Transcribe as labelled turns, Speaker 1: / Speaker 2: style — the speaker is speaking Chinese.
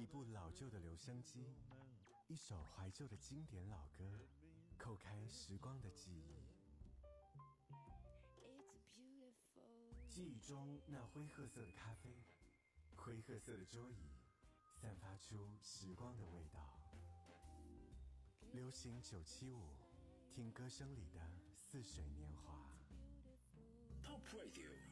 Speaker 1: 部老旧的留声机，一首怀旧的经典老歌，扣开时光的记忆。记忆中那灰褐色的咖啡，灰褐色的桌椅，散发出时光的味道。流行975，听歌声里的似水年华。
Speaker 2: Top Radio